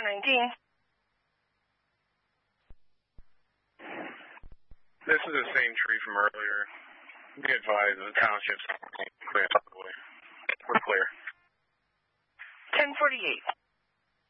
119. This is the same tree from earlier. Be advised, the township's clear. We're clear. 1048.